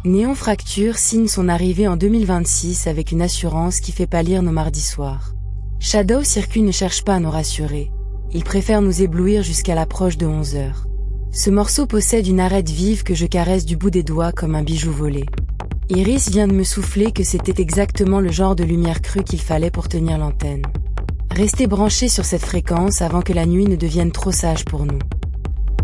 Néon Fracture signe son arrivée en 2026 avec une assurance qui fait pâlir nos mardis soirs. Shadow Circuit ne cherche pas à nous rassurer. Il préfère nous éblouir jusqu'à l'approche de 11h. Ce morceau possède une arête vive que je caresse du bout des doigts comme un bijou volé. Iris vient de me souffler que c'était exactement le genre de lumière crue qu'il fallait pour tenir l'antenne. Restez branchés sur cette fréquence avant que la nuit ne devienne trop sage pour nous.